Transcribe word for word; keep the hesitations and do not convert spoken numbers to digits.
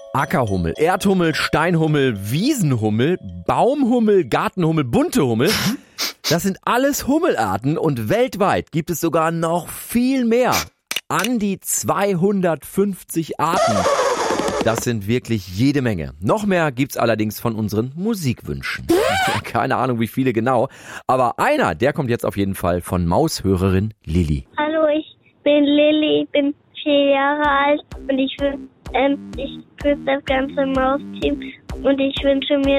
Ackerhummel, Erdhummel, Steinhummel, Wiesenhummel, Baumhummel, Gartenhummel, bunte Hummel. Das sind alles Hummelarten und weltweit gibt es sogar noch viel mehr. An die zweihundertfünfzig Arten. Das sind wirklich jede Menge. Noch mehr gibt's allerdings von unseren Musikwünschen. Keine Ahnung, wie viele genau. Aber einer, der kommt jetzt auf jeden Fall von Maushörerin Lilly. Hallo, ich bin Lilly, ich bin vier Jahre alt und ich, wün- ähm, ich grüße das ganze Mausteam und ich wünsche mir,